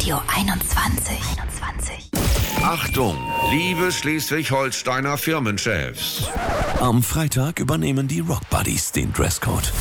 Radio 21. Achtung, liebe Schleswig-Holsteiner Firmenchefs. Am Freitag übernehmen die Rock Buddies den Dresscode.